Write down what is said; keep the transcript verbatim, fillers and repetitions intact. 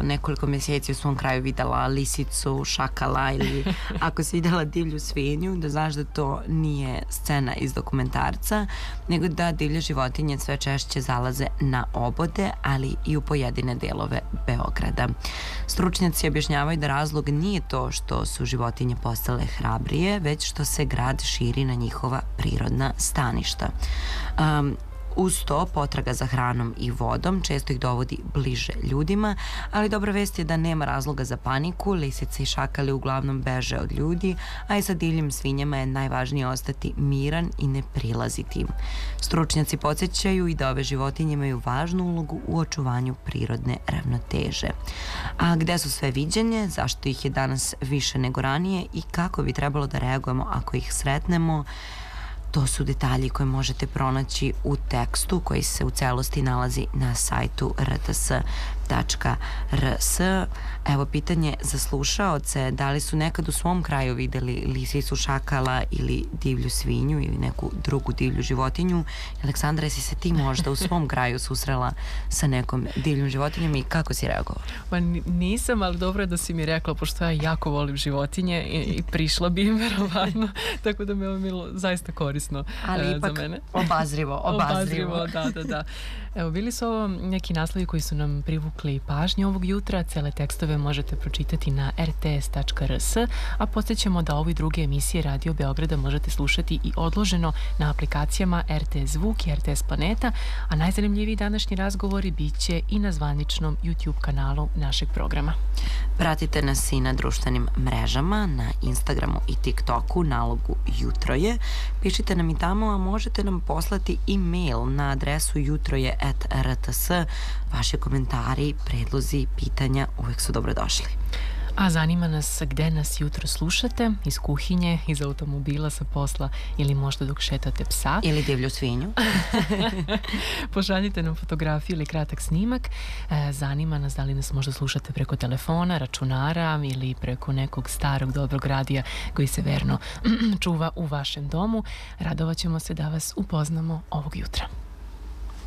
nekoliko mjeseci u svom kraju videla lisicu, šakala ili ako si videla divlju svinju, da znaš da to nije scena iz dokumentarca, nego da divlje životinje sve češće zalaze na obode, ali i u pojedine delove Beograda. Stručnjaci objašnjavaju da razlog nije to što su životinje postale hrabrije, već što se grad širi na njihova prirodna staništa. Um, Uz to, potraga za hranom i vodom često ih dovodi bliže ljudima, ali dobra vest je da nema razloga za paniku, lisice i šakali uglavnom beže od ljudi, a i sa divljim svinjama je najvažnije ostati miran i ne prilaziti im. Stručnjaci podsjećaju i da ove životinje imaju važnu ulogu u očuvanju prirodne ravnoteže. A gde su sve viđenje, zašto ih je danas više nego ranije i kako bi trebalo da reagujemo ako ih sretnemo, to su detalji koje možete pronaći u tekstu koji se u celosti nalazi na sajtu r t s tačka r s. Evo pitanje za slušaoce, da li su nekad u svom kraju videli lisicu, šakala ili divlju svinju ili neku drugu divlju životinju? Aleksandra, jesi se ti možda u svom kraju susrela sa nekom divljom životinjom i kako si reagovala? Pa nisam, ali dobro je da si mi rekla, pošto ja jako volim životinje i, i prišla bi im verovatno, tako da mi je ovo bilo zaista korisno ali e, ipak za mene. obazrivo, obazrivo. obazrivo, da, da, da. Evo, bili su ovo neki naslovi koji su nam privukli pažnju ovog jutra. Cele tekstove možete pročitati na r t s tačka r s, a podsjećamo da ovi druge emisije Radio Beograda možete slušati i odloženo na aplikacijama R T S Zvuk i R T S Planeta, a najzanimljiviji današnji razgovori bit će i na zvaničnom YouTube kanalu našeg programa. Pratite nas i na društvenim mrežama, na Instagramu i TikToku, nalogu Jutro je. Pišite nam i tamo, a možete nam poslati e-mail na adresu jutroje at r t s. Vaši komentari, predlozi, pitanja uvek su dobrodošli. A zanima nas gde nas jutro slušate, iz kuhinje, iz automobila, sa posla ili možda dok šetate psa. Ili divlju svinju. Pošaljite nam fotografiju ili kratak snimak. E, zanima nas da li nas možda slušate preko telefona, računara ili preko nekog starog dobrog radija koji se verno čuva u vašem domu. Radovat ćemo se da vas upoznamo ovog jutra.